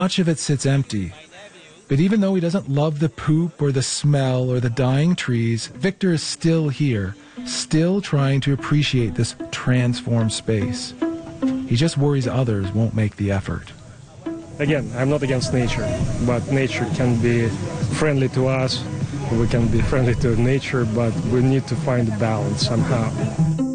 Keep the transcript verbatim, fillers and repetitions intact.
Much of it sits empty. But even though he doesn't love the poop or the smell or the dying trees, Victor is still here, still trying to appreciate this transformed space. He just worries others won't make the effort. Again, I'm not against nature, but nature can be friendly to us. We can be friendly to nature, but we need to find a balance somehow.